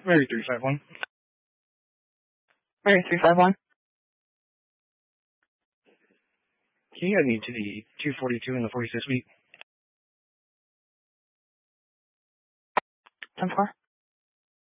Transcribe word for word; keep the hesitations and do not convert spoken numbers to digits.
Mary three five one. Mary three five one. Can you get me to the two forty-two and the forty-six week? ten four.